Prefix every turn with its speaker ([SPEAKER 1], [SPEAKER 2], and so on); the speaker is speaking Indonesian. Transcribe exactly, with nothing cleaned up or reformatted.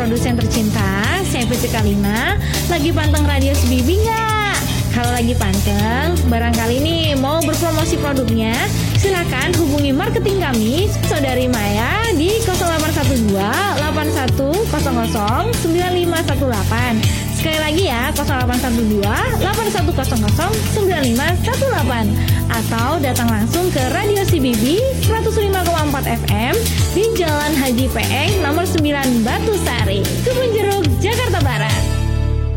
[SPEAKER 1] produsen tercinta, saya Putri Kalina. Lagi panteng radio C B B nggak? Kalau lagi panteng, barangkali nih mau berpromosi produknya, silakan hubungi marketing kami, Saudari Maya di nol delapan satu dua delapan satu nol nol sembilan lima satu delapan. Sekali lagi ya, nol delapan satu dua delapan satu nol nol sembilan lima satu delapan. Atau datang langsung ke Radio C B B seratus lima koma empat F M di Jalan Haji Peeng nomor sembilan Batu Sari, Kebun Jeruk, Jakarta Barat.